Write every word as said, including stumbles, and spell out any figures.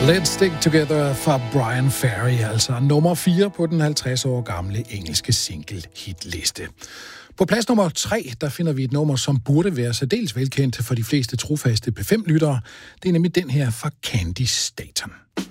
Let's Stick Together fra Brian Ferry, altså nummer fire på den halvtreds år gamle engelske single-hitliste. På plads nummer tre, der finder vi et nummer, som burde være særdeles velkendt for de fleste trofaste P fem-lyttere. Det er nemlig den her fra Candy Staton.